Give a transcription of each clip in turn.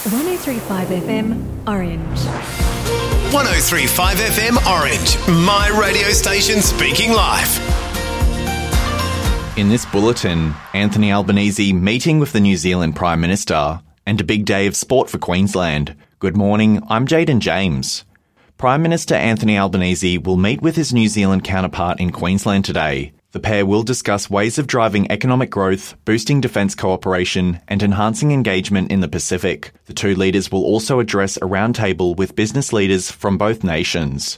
103.5 FM Orange. 103.5 FM Orange, my radio station speaking live. In this bulletin, Anthony Albanese meeting with the New Zealand Prime Minister and a big day of sport for Queensland. Good morning, I'm Jaden James. Prime Minister Anthony Albanese will meet with his New Zealand counterpart in Queensland today. The pair will discuss ways of driving economic growth, boosting defence cooperation and enhancing engagement in the Pacific. The two leaders will also address a roundtable with business leaders from both nations.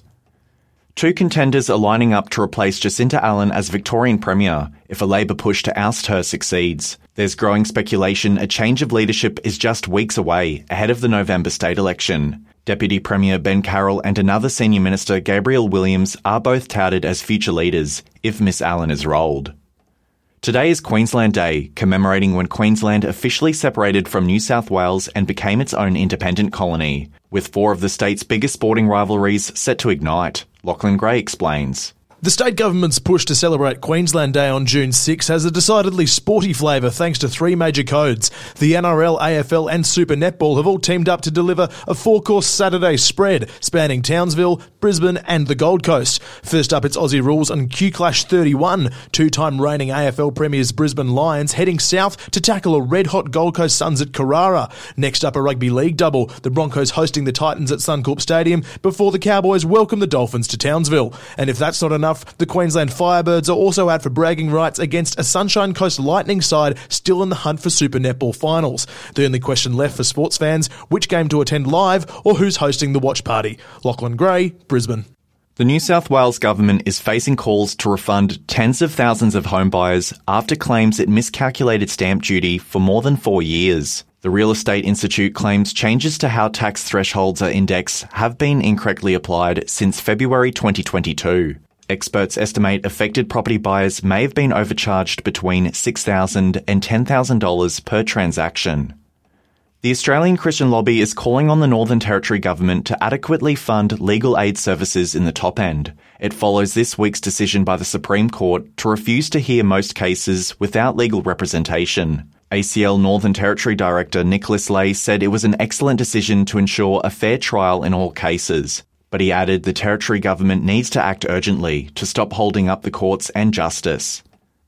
Two contenders are lining up to replace Jacinta Allan as Victorian Premier if a Labor push to oust her succeeds. There's growing speculation a change of leadership is just weeks away, ahead of the November state election. Deputy Premier Ben Carroll and another senior minister, Gabrielle Williams, are both touted as future leaders if Miss Allan is rolled. Today is Queensland Day, commemorating when Queensland officially separated from New South Wales and became its own independent colony, with four of the state's biggest sporting rivalries set to ignite. Lachlan Gray explains. The state government's push to celebrate Queensland Day on June 6 has a decidedly sporty flavour thanks to three major codes. The NRL, AFL and Super Netball have all teamed up to deliver a four-course Saturday spread spanning Townsville, Brisbane and the Gold Coast. First up, it's Aussie Rules and Q-Clash 31, two-time reigning AFL premiers Brisbane Lions heading south to tackle a red-hot Gold Coast Suns at Carrara. Next up, a rugby league double, the Broncos hosting the Titans at Suncorp Stadium before the Cowboys welcome the Dolphins to Townsville. And if that's not enough, the Queensland Firebirds are also out for bragging rights against a Sunshine Coast Lightning side still in the hunt for Super Netball finals. The only question left for sports fans, which game to attend live or who's hosting the watch party. Lachlan Gray, Brisbane. The New South Wales government is facing calls to refund tens of thousands of home buyers after claims it miscalculated stamp duty for more than 4 years. The Real Estate Institute claims changes to how tax thresholds are indexed have been incorrectly applied since February 2022. Experts estimate affected property buyers may have been overcharged between $6,000 and $10,000 per transaction. The Australian Christian Lobby is calling on the Northern Territory government to adequately fund legal aid services in the top end. It follows this week's decision by the Supreme Court to refuse to hear most cases without legal representation. ACL Northern Territory Director Nicholas Lay said it was an excellent decision to ensure a fair trial in all cases. But he added the Territory government needs to act urgently to stop holding up the courts and justice.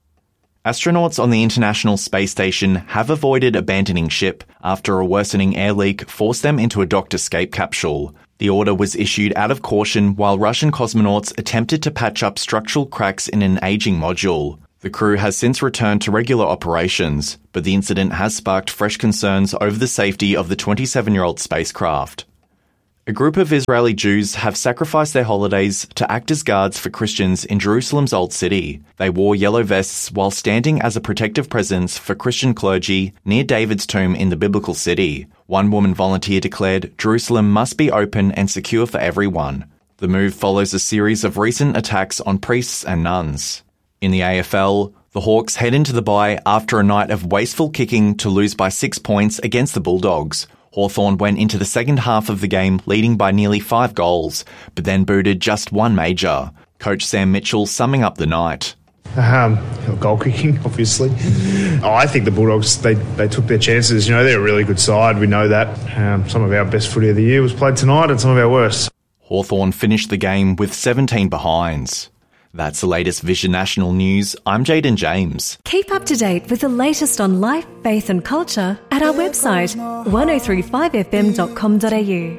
Astronauts on the International Space Station have avoided abandoning ship after a worsening air leak forced them into a docked escape capsule. The order was issued out of caution while Russian cosmonauts attempted to patch up structural cracks in an aging module. The crew has since returned to regular operations, but the incident has sparked fresh concerns over the safety of the 27-year-old spacecraft. A group of Israeli Jews have sacrificed their holidays to act as guards for Christians in Jerusalem's Old City. They wore yellow vests while standing as a protective presence for Christian clergy near David's tomb in the biblical city. One woman volunteer declared Jerusalem must be open and secure for everyone. The move follows a series of recent attacks on priests and nuns. In the AFL, the Hawks head into the bye after a night of wasteful kicking to lose by 6 points against the Bulldogs. Hawthorn went into the second half of the game leading by nearly 5 goals, but then booted just one major. Coach Sam Mitchell summing up the night. Goal kicking, obviously. I think the Bulldogs, they took their chances. You know, they're a really good side. We know that. Some of our best footy of the year was played tonight and some of our worst. Hawthorn finished the game with 17 behinds. That's the latest Vision National News. I'm Jaden James. Keep up to date with the latest on life, faith and culture at our website 1035fm.com.au.